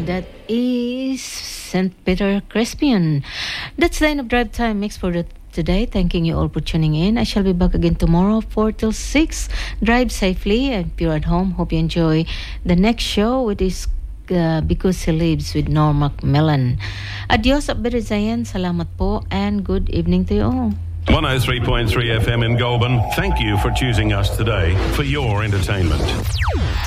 that is St. Peter Crespian. That's the end of Drive Time Mix for today. Thanking you all for tuning in. I shall be back again tomorrow, 4 till 6. Drive safely and if you're at home, hope you enjoy the next show. It is Because He Lives with Norma Macmillan. Adios at Berizayan. Salamat po and good evening to you all. 103.3 FM in Goulburn. Thank you for choosing us today for your entertainment.